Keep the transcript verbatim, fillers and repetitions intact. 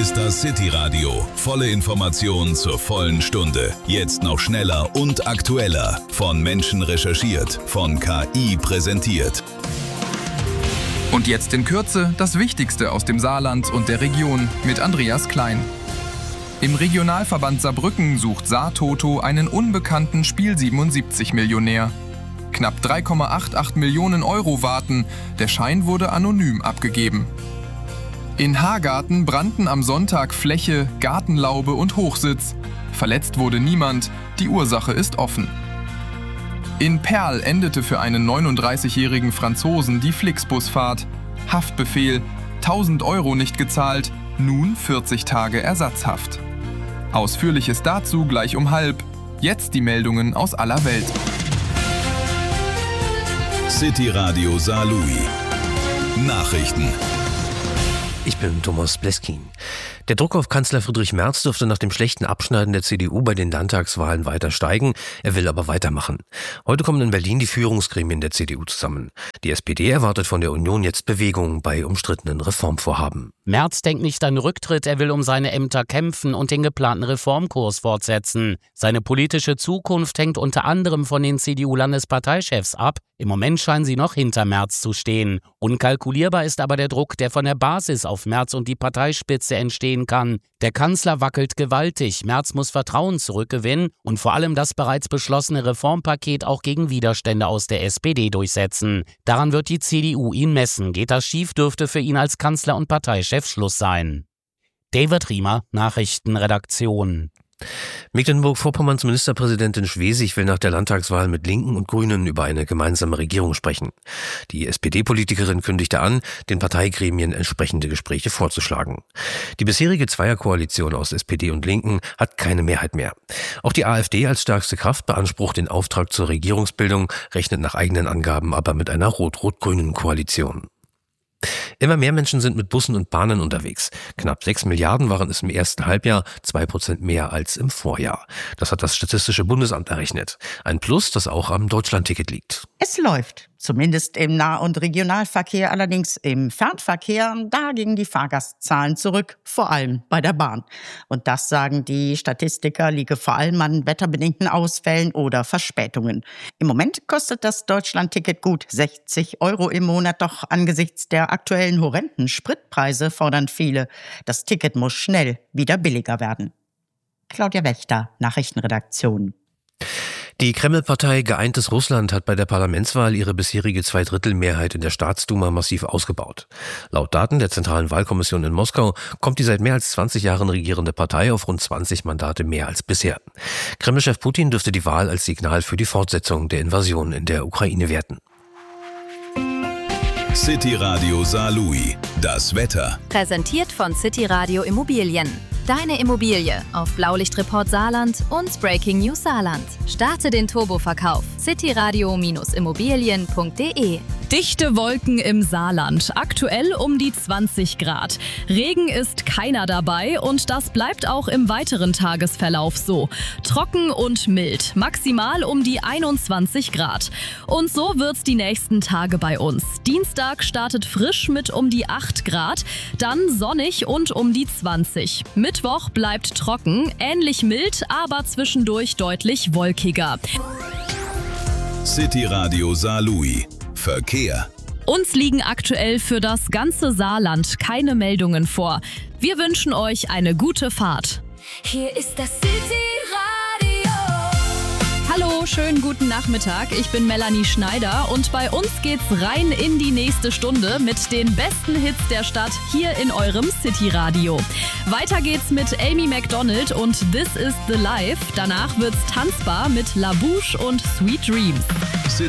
ist das City Radio. Volle Informationen zur vollen Stunde. Jetzt noch schneller und aktueller. Von Menschen recherchiert, von K I präsentiert. Und jetzt in Kürze das Wichtigste aus dem Saarland und der Region mit Andreas Klein. Im Regionalverband Saarbrücken sucht Saartoto einen unbekannten Spiel siebenundsiebzig-Millionär. Knapp drei Komma achtundachtzig Millionen Euro warten. Der Schein wurde anonym abgegeben. In Hagarten brannten am Sonntag Fläche, Gartenlaube und Hochsitz. Verletzt wurde niemand. Die Ursache ist offen. In Perl endete für einen neununddreißigjährigen Franzosen die Flixbusfahrt. Haftbefehl, tausend Euro nicht gezahlt, nun vierzig Tage Ersatzhaft. Ausführliches dazu gleich um halb. Jetzt die Meldungen aus aller Welt. City Radio Saarlouis. Nachrichten. Ich bin Thomas Bleskin. Der Druck auf Kanzler Friedrich Merz dürfte nach dem schlechten Abschneiden der C D U bei den Landtagswahlen weiter steigen. Er will aber weitermachen. Heute kommen in Berlin die Führungsgremien der C D U zusammen. Die S P D erwartet von der Union jetzt Bewegung bei umstrittenen Reformvorhaben. Merz denkt nicht an Rücktritt, er will um seine Ämter kämpfen und den geplanten Reformkurs fortsetzen. Seine politische Zukunft hängt unter anderem von den C D U-Landesparteichefs ab. Im Moment scheinen sie noch hinter Merz zu stehen. Unkalkulierbar ist aber der Druck, der von der Basis auf Merz und die Parteispitze entstehen kann. Der Kanzler wackelt gewaltig, Merz muss Vertrauen zurückgewinnen und vor allem das bereits beschlossene Reformpaket auch gegen Widerstände aus der S P D durchsetzen. Daran wird die C D U ihn messen. Geht das schief, dürfte für ihn als Kanzler und Parteichef Schluss sein. David Riemer, Nachrichtenredaktion. Mecklenburg-Vorpommerns Ministerpräsidentin Schwesig will nach der Landtagswahl mit Linken und Grünen über eine gemeinsame Regierung sprechen. Die S P D-Politikerin kündigte an, den Parteigremien entsprechende Gespräche vorzuschlagen. Die bisherige Zweierkoalition aus S P D und Linken hat keine Mehrheit mehr. Auch die AfD als stärkste Kraft beansprucht den Auftrag zur Regierungsbildung, rechnet nach eigenen Angaben aber mit einer rot-rot-grünen Koalition. Immer mehr Menschen sind mit Bussen und Bahnen unterwegs. Knapp sechs Milliarden waren es im ersten Halbjahr, zwei Prozent mehr als im Vorjahr. Das hat das Statistische Bundesamt errechnet. Ein Plus, das auch am Deutschlandticket liegt. Es läuft, zumindest im Nah- und Regionalverkehr, allerdings im Fernverkehr, da gingen die Fahrgastzahlen zurück, vor allem bei der Bahn. Und das, sagen die Statistiker, liege vor allem an wetterbedingten Ausfällen oder Verspätungen. Im Moment kostet das Deutschlandticket gut sechzig Euro im Monat, doch angesichts der aktuellen horrenden Spritpreise fordern viele, das Ticket muss schnell wieder billiger werden. Claudia Wächter, Nachrichtenredaktion. Die Kreml-Partei Geeintes Russland hat bei der Parlamentswahl ihre bisherige Zweidrittelmehrheit in der Staatsduma massiv ausgebaut. Laut Daten der Zentralen Wahlkommission in Moskau kommt die seit mehr als zwanzig Jahren regierende Partei auf rund zwanzig Mandate mehr als bisher. Kreml-Chef Putin dürfte die Wahl als Signal für die Fortsetzung der Invasion in der Ukraine werten. City Radio Saarlouis. Das Wetter. Präsentiert von City Radio Immobilien. Deine Immobilie auf Blaulichtreport Saarland und Breaking News Saarland. Starte den Turboverkauf. cityradio Immobilien punkt de. Dichte Wolken im Saarland. Aktuell um die zwanzig Grad. Regen ist keiner dabei und das bleibt auch im weiteren Tagesverlauf so. Trocken und mild. Maximal um die einundzwanzig Grad. Und so wird's die nächsten Tage bei uns. Dienstag startet frisch mit um die acht Grad. Dann sonnig und um die zwanzig. Mittwoch bleibt trocken, ähnlich mild, aber zwischendurch deutlich wolkiger. City Radio Saarlouis. Verkehr. Uns liegen aktuell für das ganze Saarland keine Meldungen vor. Wir wünschen euch eine gute Fahrt. Hier ist das City Radio. Hallo, schönen guten Nachmittag. Ich bin Melanie Schneider und bei uns geht's rein in die nächste Stunde mit den besten Hits der Stadt hier in eurem City Radio. Weiter geht's mit Amy Macdonald und This is the Life. Danach wird's tanzbar mit La Bouche und Sweet Dreams. City